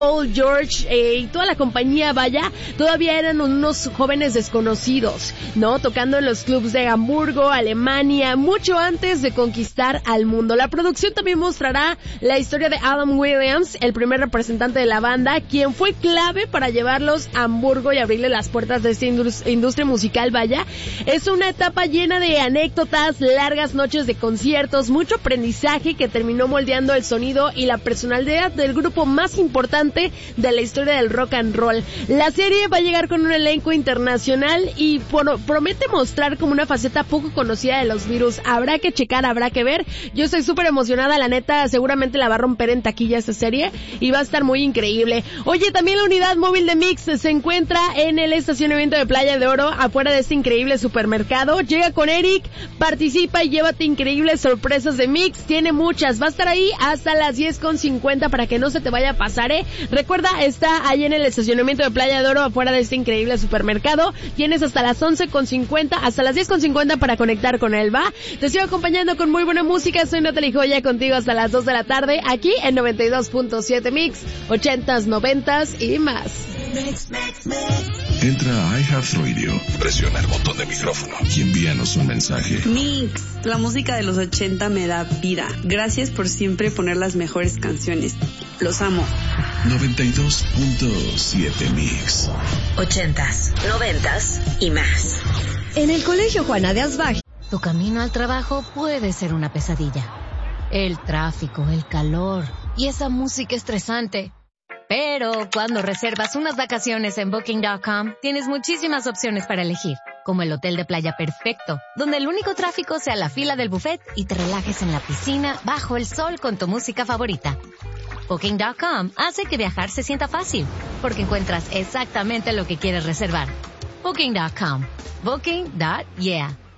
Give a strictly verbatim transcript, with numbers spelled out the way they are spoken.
Paul, George eh, y toda la compañía, vaya, todavía eran unos jóvenes desconocidos, ¿no? Tocando en los clubs de Hamburgo, Alemania, mucho antes de conquistar al mundo. La producción también mostrará la historia de Adam Williams, el primer representante de la banda, quien fue clave para llevarlos a Hamburgo y abrirle las puertas de esta indus- industria musical, vaya. Es una etapa llena de anécdotas, largas noches de conciertos, mucho aprendizaje que terminó moldeando el sonido y la personalidad del grupo más importante de la historia del rock and roll. La serie va a llegar con un elenco internacional y por, promete mostrar como una faceta poco conocida de los Virus. Habrá que checar, habrá que ver. Yo estoy súper emocionada, la neta, seguramente la va a romper en taquilla esta serie y va a estar muy increíble. Oye, también la unidad móvil de Mix se encuentra en el estacionamiento de Playa de Oro, afuera de este increíble supermercado. Llega con Eric, participa y llévate increíbles sorpresas de Mix. Tiene muchas, va a estar ahí hasta las diez con cincuenta para que no se te vaya a pasar, ¿eh? Recuerda, está ahí en el estacionamiento de Playa de Oro, afuera de este increíble supermercado. Tienes hasta las once con cincuenta, hasta las diez con cincuenta para conectar con él, ¿va? Te sigo acompañando con muy buena música. Soy Natalie Joya, contigo hasta las dos de la tarde, aquí en noventa y dos punto siete Mix, ochentas, noventas y más. Mix, mix, mix. Entra a iHeartRadio, presiona el botón de micrófono y envíanos un mensaje. Mix, la música de los ochenta me da vida. Gracias por siempre poner las mejores canciones. Los amo. noventa y dos punto siete Mix. Ochentas, noventas y más. En el Colegio Juana de Asbach. Tu camino al trabajo puede ser una pesadilla. El tráfico, el calor y esa música estresante. Pero cuando reservas unas vacaciones en Booking punto com, tienes muchísimas opciones para elegir, como el hotel de playa perfecto, donde el único tráfico sea la fila del buffet y te relajes en la piscina bajo el sol con tu música favorita. Booking punto com hace que viajar se sienta fácil, porque encuentras exactamente lo que quieres reservar. Booking punto com. Booking. Yeah.